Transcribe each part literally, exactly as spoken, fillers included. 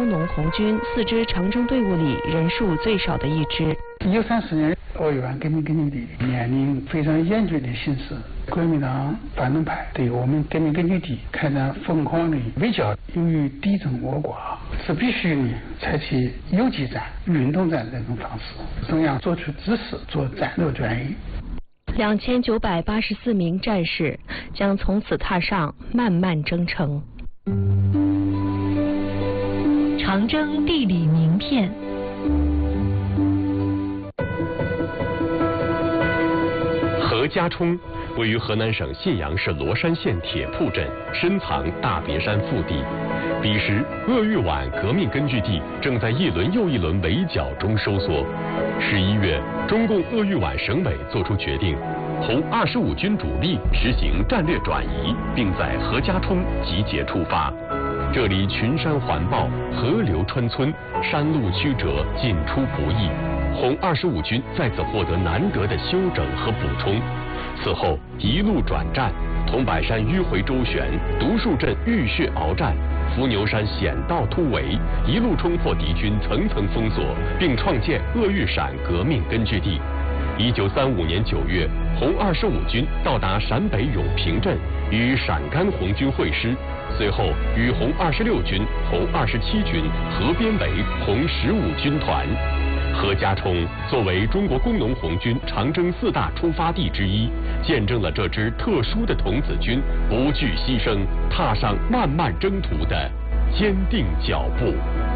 工农红军四支长征队伍里人数最少的一支。 一九三四年，鄂豫皖革命根据地面临非常严峻的形势，国民党反动派对我们革命根据地开展疯狂的围剿，由于敌众我寡，是必须呢采取游击战、运动战这种方式，中央做出指示，做战略转移。 两千九百八十四名战士将从此踏上漫漫征程。 长征地理名片。 何家冲位于河南省信阳市罗山县铁铺镇，深藏大别山腹地。彼时，鄂豫皖革命根据地正在一轮又一轮围剿中收缩。十一月，中共鄂豫皖省委作出决定，红二十五军主力实行战略转移，并在何家冲集结出发。这里群山环抱，河流穿村，山路曲折，进出不易。红二十五军在此获得难得的休整和补充。此后一路转战，桐柏山迂回周旋，独树镇浴血鏖战，伏牛山险道突围，一路冲破敌军层层封锁，并创建鄂豫陕革命根据地。一九三五年九月，红二十五军到达陕北永平镇，与陕甘红军会师，随后与红二十六军、红二十七军合编为红十五军团。何家冲作为中国工农红军长征四大出发地之一，见证了这支特殊的童子军不惧牺牲，踏上漫漫征途的坚定脚步。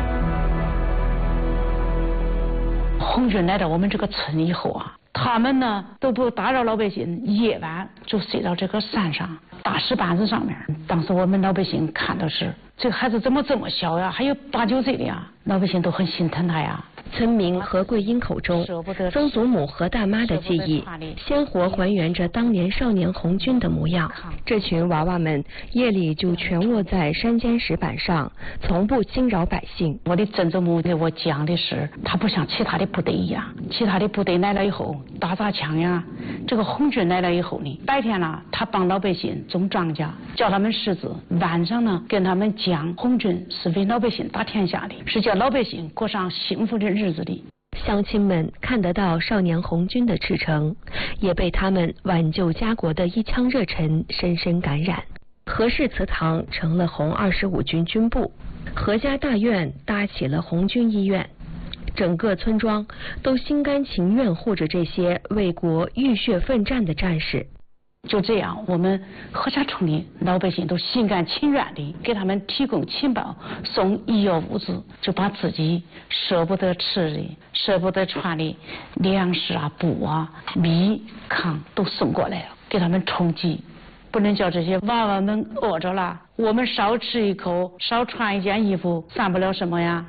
红军来到我们这个村以后啊，他们呢都不打扰老百姓，夜晚就睡到这个山上大石板子上面。当时我们老百姓看到是这个孩子怎么这么小呀，还有八九岁的呀，老百姓都很心疼他呀。 村民何桂英口中，曾祖母何大妈的记忆，鲜活还原着当年少年红军的模样。这群娃娃们夜里就全卧在山间石板上，从不惊扰百姓。 我的曾祖母给我讲的是，他不像其他的部队一样，其他的部队来了以后打砸抢呀，这个红军来了以后呢，白天呢他帮老百姓种庄稼，教他们识字，晚上呢跟他们讲红军是为老百姓打天下的，是叫老百姓过上幸福的日子里。 乡亲们看得到少年红军的赤诚，也被他们挽救家国的一腔热忱深深感染。何氏祠堂成了红二十五军军部，何家大院搭起了红军医院，整个村庄都心甘情愿护着这些为国浴血奋战的战士。 就这样，我们何家村的老百姓都心甘情愿地给他们提供情报，送医药物资，就把自己舍不得吃的、舍不得穿的粮食啊、布啊、米、糠都送过来了，给他们充饥。不能叫这些娃娃们饿着了，我们少吃一口，少穿一件衣服，算不了什么呀。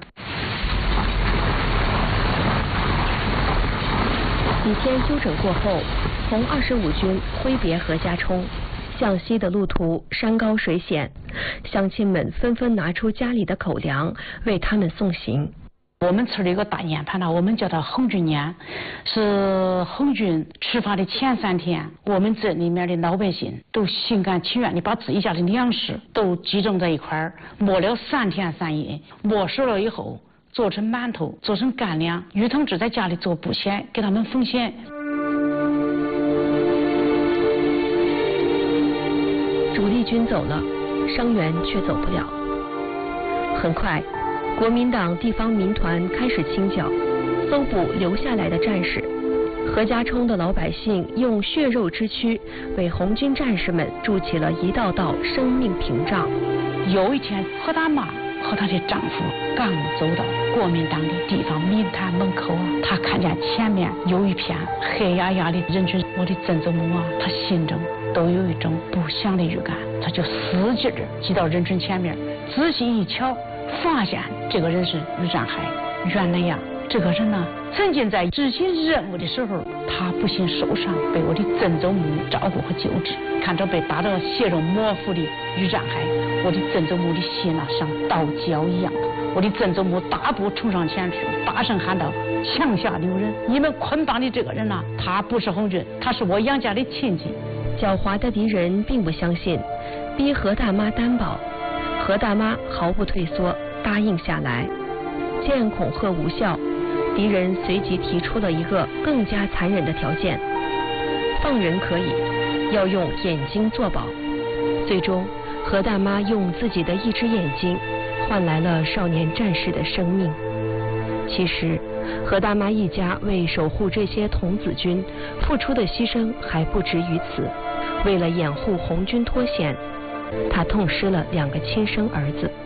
几天休整过后，红二十五军挥别何家冲，向西的路途山高水险，乡亲们纷纷拿出家里的口粮为他们送行。 我们村里有个大年盘呢，我们叫它红军年，是红军出发的前三天，我们镇里面的老百姓都心甘情愿地把自己家的粮食都集中在一块儿，磨了三天三夜，磨熟了以后做成馒头，做成干粮。于同志在家里做布鞋，给他们缝鞋。 主力军走了，伤员却走不了。很快，国民党地方民团开始清剿，搜捕留下来的战士。何家冲的老百姓用血肉之躯为红军战士们筑起了一道道生命屏障。 有一天，何大妈和她的丈夫刚走到国民党的地方民团门口啊，她看见前面有一片黑压压的人群，我的曾祖母啊，她心中都有一种不祥的预感，她就使劲儿挤到人群前面，仔细一瞧，发现这个人是于占海。原来呀，这个人呢，曾经在执行任务的时候，他不幸受伤，被我的曾祖母照顾和救治。看着被打得血肉模糊的于占海，我的曾祖母的心啊，像刀绞一样。我的曾祖母大步冲上前去，大声喊道：“枪下留人！你们捆绑的这个人呐、啊，他不是红军，他是我杨家的亲戚。” 狡猾的敌人并不相信，逼何大妈担保。何大妈毫不退缩， 答应下来。见恐吓无效，敌人随即提出了一个更加残忍的条件：放人可以，要用眼睛作保。最终，何大妈用自己的一只眼睛换来了少年战士的生命。其实，何大妈一家为守护这些童子军付出的牺牲还不止于此。为了掩护红军脱险，她痛失了两个亲生儿子。